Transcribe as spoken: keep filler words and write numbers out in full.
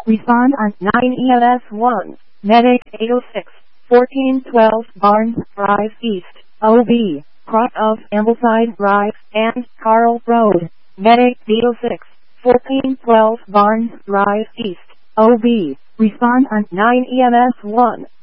Respond on nine E M S one. Medic eight oh six, fourteen twelve Barnes Drive East, O B, cross of Ambleside Drive and Carl Road. Medic eight oh six, fourteen twelve Barnes Drive East, O B. Respond on nine E M S one.